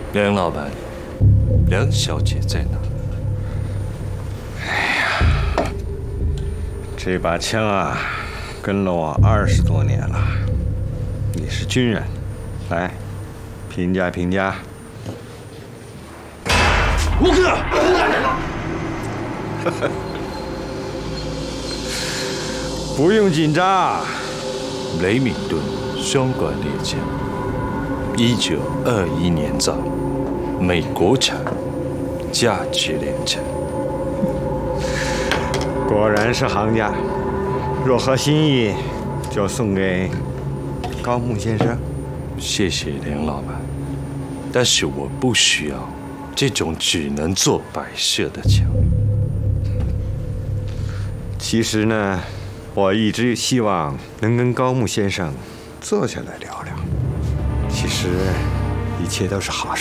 梁老板，梁小姐在哪？ 这把枪啊，跟了我20多年了。你是军人，来评价评价。 吴哥， 不用紧张。 雷明顿双管猎枪，1921年造，美国产，价值连城。 果然是行家。若合心意，就送给高木先生。 谢谢梁老板，但是我不需要这种只能做摆设的枪。 其实呢，我一直希望能跟高木先生坐下来聊聊。其实，一切都是好事。